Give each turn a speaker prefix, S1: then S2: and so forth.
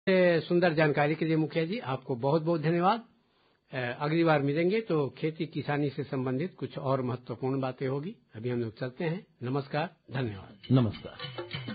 S1: सुंदर जानकारी के लिए मुखिया जी आपको बहुत बहुत धन्यवाद। अगली बार मिलेंगे तो खेती किसानी से संबंधित कुछ और महत्वपूर्ण बातें होगी। अभी हम लोग चलते हैं। नमस्कार, धन्यवाद।
S2: नमस्कार।